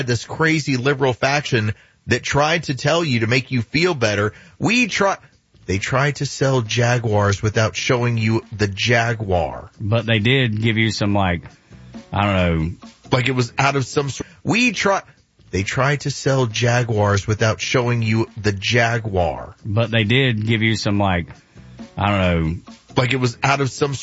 this crazy liberal faction that tried to tell you to make you feel better. They tried to sell Jaguars without showing you the Jaguar. But they did give you some, like, I don't know. Like it was out of some sort. They tried to sell Jaguars without showing you the Jaguar. But they did give you some, like, I don't know. Like it was out of some